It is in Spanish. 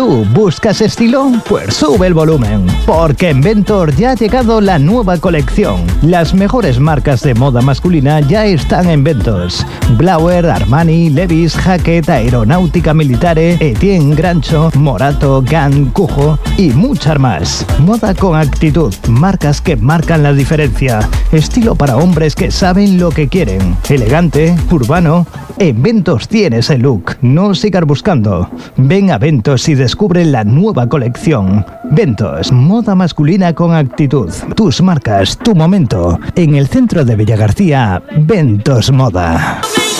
¿Tú buscas estilo? Pues sube el volumen, porque en Ventor ya ha llegado la nueva colección. Las mejores marcas de moda masculina ya están en Ventos. Blauer, Armani, Levi's, Hackett, Aeronáutica Militare, Etienne, Grancho, Morato, Gant, Cujo y muchas más. Moda con actitud, marcas que marcan la diferencia. Estilo para hombres que saben lo que quieren. Elegante, urbano. En Ventos tienes el look. No sigas buscando. Ven a Ventos y descubre la nueva colección. Ventos, moda masculina con actitud. Tus marcas, tu momento. En el centro de Villagarcía, Ventos Moda.